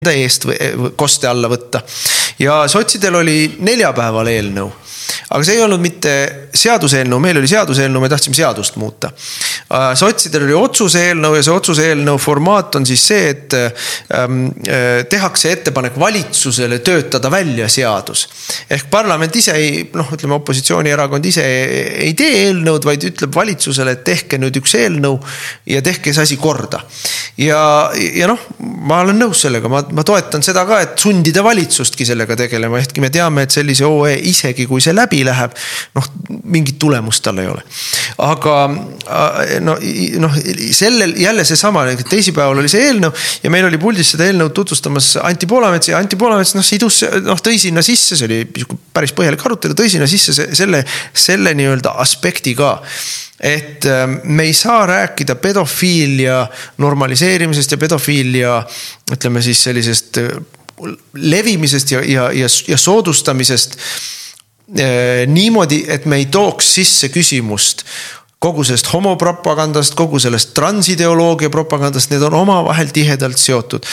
eest koste alla võtta. Ja sotsidel oli neljapäeval eelnõu. Aga see ei olnud mitte seaduseelnõu, meil oli seaduseelnõu, me tahtsime seadust muuta. Sotsidel oli otsuse eelnõu ja see otsuse eelnõu formaat on siis see, et tehakse ettepanek valitsusele töötada välja seadus. Ehk parlament ise ei, ütleme opositsioonierakond ise ei tee eelnõud, vaid ütleb valitsusele, et tehke nüüd üks eelnõu ja tehke see asi korda. Ja ma olen nõus sellega, ma toetan seda ka, et sundida valitsustki sellega tegelema, ehkki me teame, et sellise OE isegi kui see läbi läheb, mingit tulemust tal ei ole. Aga sellel jälle see sama, teisipäeval oli see eelnõu ja meil oli puldis seda eelnõu tutvustamas Anti Poolamets ja Anti Poolamets sidus, tõi sinna sisse, see oli päris põhjalik arutelu, tõi sinna sisse selle nii-öelda aspekti ka. Et me ei saa rääkida pedofiilia normaliseerimisest ja pedofiilia, ütleme siis sellisest levimisest ja soodustamisest niimoodi, et me ei tooks sisse küsimust kogu sellest homopropagandast, kogu sellest transideoloogia propagandast, need on omavahel tihedalt seotud.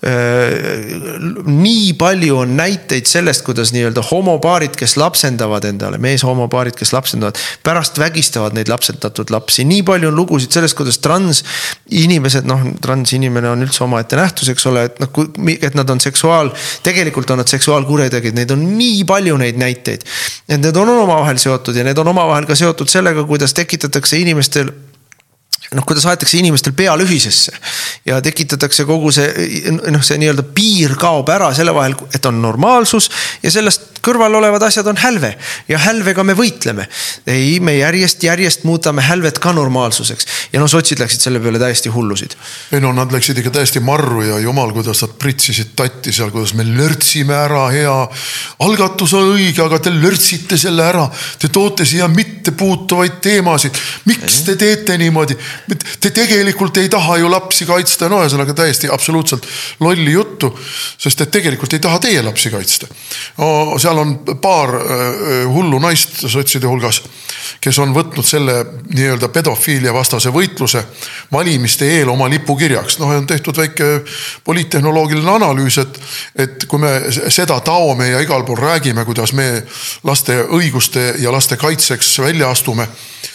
Nii palju on näiteid sellest, kuidas nii-öelda homopaarid, kes lapsendavad endale, mees homopaarid, kes lapsendavad, pärast vägistavad neid lapsendatud lapsi. Nii palju on lugusid sellest, kuidas transinimesed, transinimene on üldse omaette nähtus, eks ole, et nad on tegelikult on nad seksuaalkuretegid, neid on nii palju neid näiteid. Et need on omavahel seotud ja need on omavahel ka seotud sellega, kuidas tekitatakse inimestel, kuidas aetakse inimestel pea lühisesse ja tekitatakse kogu see nii-öelda piir kaob ära selle vahel, et on normaalsus ja sellest kõrval olevad asjad on hälve ja hälvega me võitleme. Ei, me järjest muutame hälvet ka normaalsuseks ja sotsid läksid selle peale täiesti hullusid. Ei nad läksid ikka täiesti marru ja jumal, kuidas nad pritsisid tatti seal, kuidas me lörtsime ära, hea algatus on õige, aga te lörtsite selle ära, te toote siia mitte puutuvaid teemasid. Miks te teete niimoodi? Te tegelikult ei taha ju lapsi kaitsta, ühesõnaga täiesti absoluutselt lolli juttu, sest et tegelikult ei taha teie lapsi kaitsta. Seal on paar hullu naist sotside hulgas, kes on võtnud selle nii-öelda pedofiilia vastase võitluse valimiste eel oma lipukirjaks. On tehtud väike poliittehnoloogiline analüüs, et kui me seda taome ja igal pool räägime, kuidas me laste õiguste ja laste kaitseks välja astume,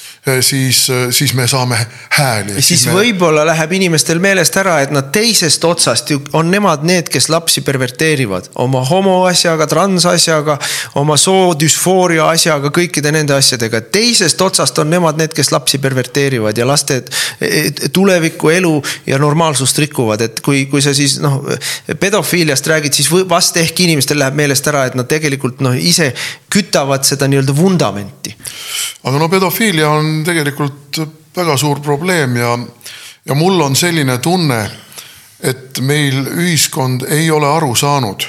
siis me saame hääli. Siis võib-olla läheb inimestel meelest ära, et nad teisest otsast on nemad need, kes lapsi perverteerivad oma homo asjaga, trans asjaga, oma soodüsfooria asjaga, kõikide nende asjadega. Teisest otsast on nemad need, kes lapsi perverteerivad ja laste tuleviku elu ja normaalsust rikuvad. Et kui sa siis pedofiiliast räägid, siis vast ehk inimestel läheb meelest ära, et nad tegelikult ise kütavad seda nii-öelda vundamenti. Aga pedofiilia on tegelikult väga suur probleem ja mul on selline tunne, et meil ühiskond ei ole aru saanud,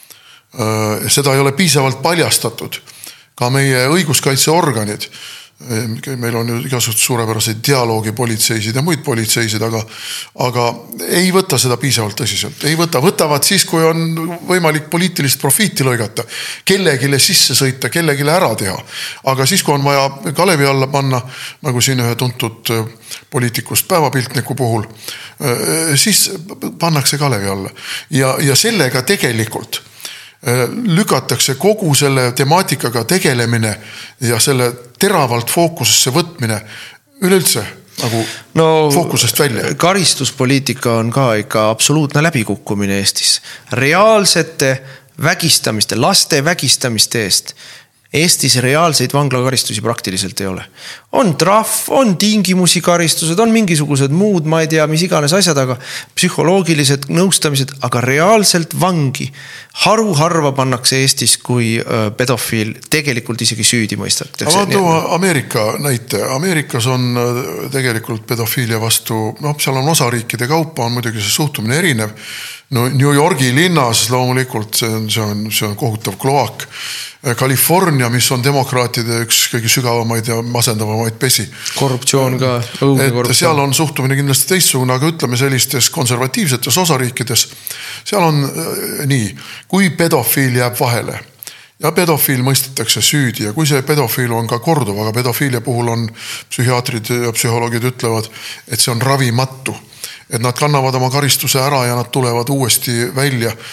seda ei ole piisavalt paljastatud, ka meie õiguskaitseorganid, meil on ju igasugused suurepäraseid dialoogipolitseisid ja muid politseisid, aga ei võta seda piisavalt tõsiselt. Ei võtavad siis, kui on võimalik poliitilist profiiti lõigata, kellegile sisse sõita, kellegile ära teha. Aga siis, kui on vaja Kalevi alla panna, nagu siin ühe tuntud poliitikust päevapiltniku puhul, siis pannakse Kalevi alla. Ja sellega tegelikult lükatakse kogu selle temaatikaga tegelemine ja selle teravalt fookusesse võtmine üleüldse nagu fookusest välja. Karistuspoliitika on ka ikka absoluutne läbikukkumine Eestis. Reaalsete vägistamiste, laste vägistamiste eest Eestis reaalseid vanglakaristusi praktiliselt ei ole. On trahv, on tingimusi karistused, on mingisugused muud, ma ei tea, mis iganes asjad, aga psühholoogilised nõustamised, aga reaalselt vangi harva pannakse Eestis, kui pedofiil tegelikult isegi süüdi mõistatakse. Aga Ameerika näite. Ameerikas on tegelikult pedofiilia vastu, seal on osariikide kaupa, on muidugi see suhtumine erinev. New Yorgi linnas loomulikult see on kohutav kloak. California, mis on demokraatide üks kõige sügavamaid ja masendavamaid pesi. Korruptsioon ka. Seal on suhtumine kindlasti teistsugune, aga ütleme sellistes konservatiivsetes osariikides, seal on nii, kui pedofiil jääb vahele ja pedofiil mõistetakse süüdi ja kui see pedofiil on ka korduv, aga pedofiilia puhul on psühhiaatrid ja psühholoogid ütlevad, et see on ravimatu. et nad kannavad oma karistuse ära ja nad tulevad uuesti välja